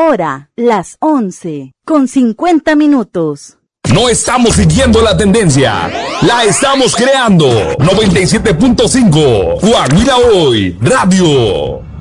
hora, las 11:50. No estamos siguiendo la tendencia, la estamos creando. 97.5, Coahuila Hoy, Radio.